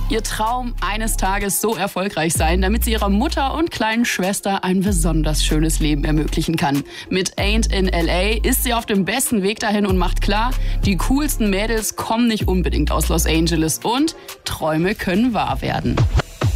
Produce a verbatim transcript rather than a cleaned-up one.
Ihr Traum, eines Tages so erfolgreich sein, damit sie ihrer Mutter und kleinen Schwester ein besonders schönes Leben ermöglichen kann. Mit Ain't in L A ist sie auf dem besten Weg dahin und macht klar, die coolsten Mädels kommen nicht unbedingt aus Los Angeles und Träume können wahr werden.